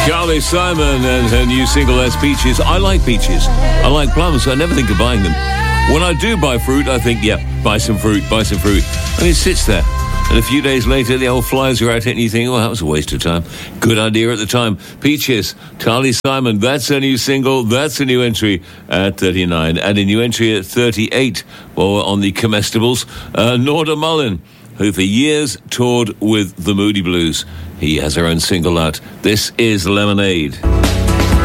Carly Simon and her new single, That's Peaches. I like peaches. I like plums, so I never think of buying them. When I do buy fruit, I think, buy some fruit. And it sits there. And a few days later, the old flies are out and you think, that was a waste of time. Good idea at the time. Peaches, Carly Simon, that's a new single. That's a new entry at 39. And a new entry at 38, well, on the comestibles, Norda Mullin, who for years toured with the Moody Blues. He has her own single out. This is Lemonade.